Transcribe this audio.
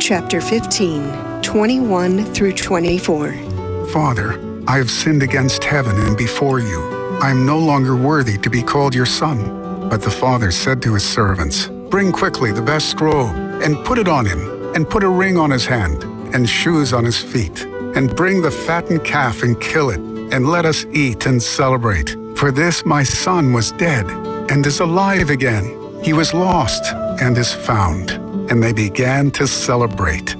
chapter 15, 21 through 24. Father, I have sinned against heaven and before you. I am no longer worthy to be called your son. But the father said to his servants, Bring quickly the best robe, and put it on him, and put a ring on his hand, and shoes on his feet. And bring the fattened calf and kill it, and let us eat and celebrate. For this my son was dead, and is alive again. He was lost, and is found. And they began to celebrate.